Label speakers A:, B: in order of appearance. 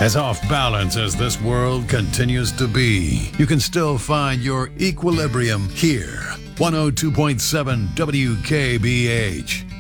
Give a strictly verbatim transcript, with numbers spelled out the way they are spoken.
A: As off balance as this world continues to be, you can still find your equilibrium here. one oh two point seven W K B H.